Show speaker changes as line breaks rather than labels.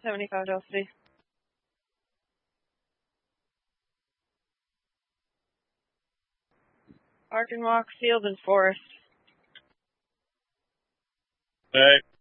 75 Delcity. Park and Walk, Field and Forest.
Hey.